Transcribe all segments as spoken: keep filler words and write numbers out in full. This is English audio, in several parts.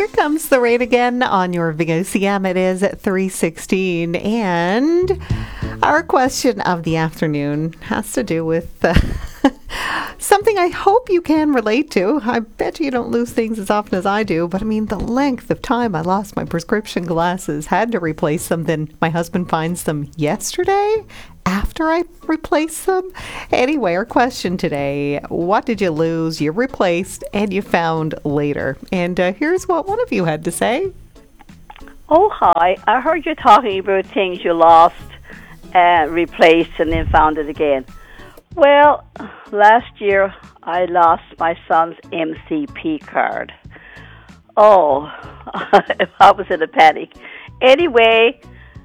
here comes the rain again on your V O C M. It is at three sixteen, and our question of the afternoon has to do with uh, something I hope you can relate to. I bet you don't lose things as often as I do, but I mean, the length of time I lost my prescription glasses, had to replace them, then my husband finds them yesterday after I replaced them. Anyway, our question today: what did you lose, you replaced, and you found later? And uh, here's what one of you had to say. Oh, hi. I heard you talking about things you lost, uh, replaced, and then found it again. Well, last year I lost my son's M C P card. Oh, I was in a panic. Anyway,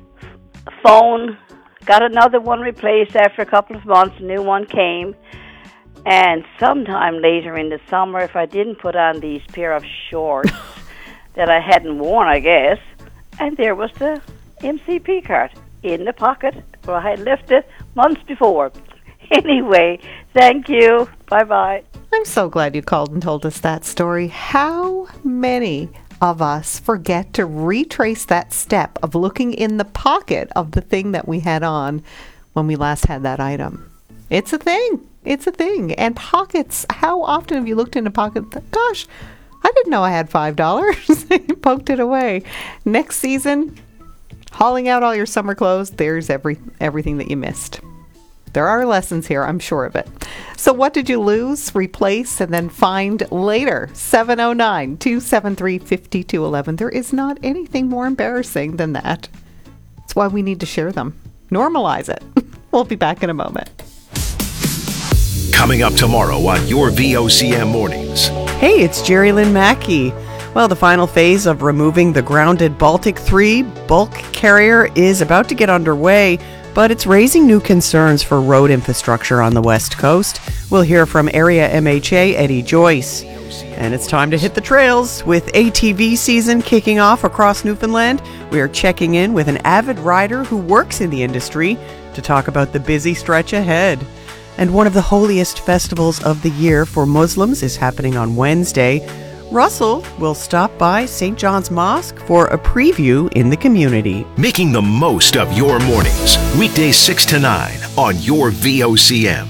phone, got another one replaced after a couple of months. A new one came. And sometime later in the summer, if I didn't put on these pair of shorts that I hadn't worn, I guess, and there was the M C P card in the pocket where I had left it months before. Anyway, thank you. Bye-bye. I'm so glad you called and told us that story. How many of us forget to retrace that step of looking in the pocket of the thing that we had on when we last had that item? It's a thing. It's a thing. And pockets, how often have you looked in a pocket? Gosh, I didn't know I had five dollars. You poked it away. Next season, hauling out all your summer clothes, there's every everything that you missed. There are lessons here, I'm sure of it. So what did you lose, replace, and then find later? seven oh nine, two seven three, five two one one. There is not anything more embarrassing than that. That's why we need to share them. Normalize it. We'll be back in a moment. Coming up tomorrow on your V O C M Mornings. Hey, it's Jerry Lynn Mackey. Well, the final phase of removing the grounded Baltic three bulk carrier is about to get underway, but it's raising new concerns for road infrastructure on the West Coast. We'll hear from Area M H A Eddie Joyce. And it's time to hit the trails. With A T V season kicking off across Newfoundland, we are checking in with an avid rider who works in the industry to talk about the busy stretch ahead. And one of the holiest festivals of the year for Muslims is happening on Wednesday. Russell will stop by Saint John's Mosque for a preview in the community. Making the most of your mornings. Weekdays six to nine on your V O C M.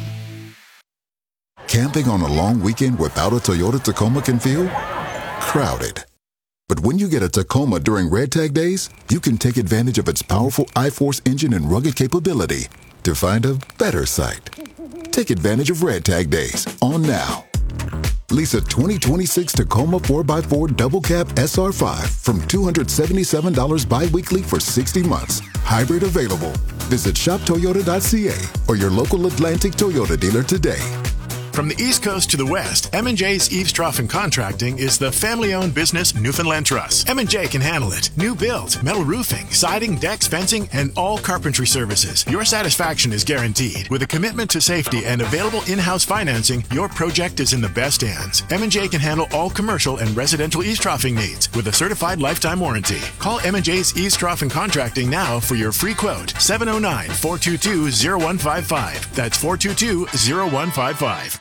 Camping on a long weekend without a Toyota Tacoma can feel crowded. But when you get a Tacoma during Red Tag Days, you can take advantage of its powerful iForce engine and rugged capability to find a better site. Take advantage of Red Tag Days on now. Lease a twenty twenty-six Tacoma four by four Double Cab S R five from two hundred seventy-seven dollars bi-weekly for sixty months. Hybrid available. Visit shop toyota dot c a or your local Atlantic Toyota dealer today. From the East Coast to the West, M and J's Eaves Trough and Contracting is the family-owned business Newfoundland Trust. M and J can handle it. New builds, metal roofing, siding, decks, fencing, and all carpentry services. Your satisfaction is guaranteed. With a commitment to safety and available in-house financing, your project is in the best hands. M and J can handle all commercial and residential eaves troughing needs with a certified lifetime warranty. Call M and J's Eaves Trough and Contracting now for your free quote. seven oh nine, four two two, oh one five five. That's four two two, oh one five five.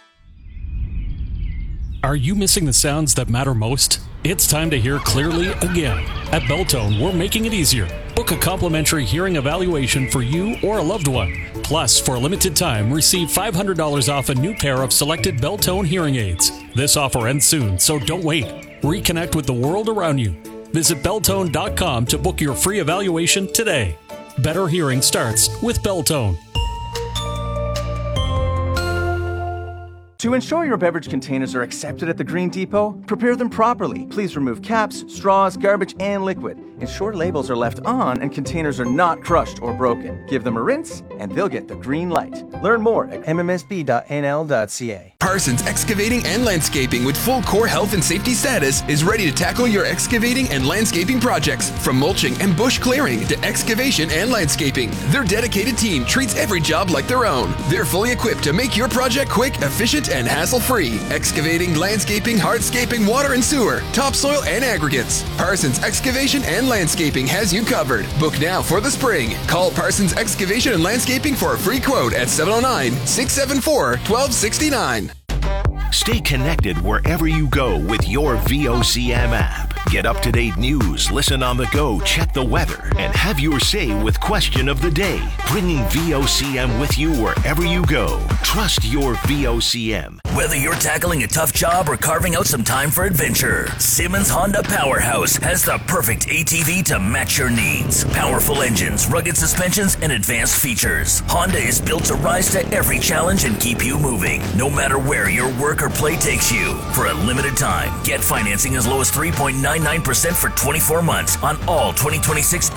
Are you missing the sounds that matter most? It's time to hear clearly again. At Belltone, we're making it easier. Book a complimentary hearing evaluation for you or a loved one. Plus, for a limited time, receive five hundred dollars off a new pair of selected Belltone hearing aids. This offer ends soon, so don't wait. Reconnect with the world around you. Visit Belltone dot com to book your free evaluation today. Better hearing starts with Belltone. To ensure your beverage containers are accepted at the Green Depot, prepare them properly. Please remove caps, straws, garbage, and liquid. Ensure labels are left on and containers are not crushed or broken. Give them a rinse, and they'll get the green light. Learn more at m m s b dot n l dot c a. Parsons Excavating and Landscaping with full core health and safety status is ready to tackle your excavating and landscaping projects. From mulching and bush clearing to excavation and landscaping, their dedicated team treats every job like their own. They're fully equipped to make your project quick, efficient, and hassle-free. Excavating, landscaping, hardscaping, water and sewer, topsoil, and aggregates. Parsons Excavation and Landscaping has you covered. Book now for the spring. Call Parsons Excavation and Landscaping for a free quote at seven oh nine, six seven four, one two six nine. Stay connected wherever you go with your V O C M app. Get up-to-date news, listen on the go, check the weather, and have your say with Question of the Day. Bringing V O C M with you wherever you go. Trust your V O C M. Whether you're tackling a tough job or carving out some time for adventure, Simmons Honda Powerhouse has the perfect A T V to match your needs. Powerful engines, rugged suspensions, and advanced features. Honda is built to rise to every challenge and keep you moving, no matter where your work or play takes you. For a limited time, get financing as low as three point nine nine percent for twenty-four months on all twenty twenty-six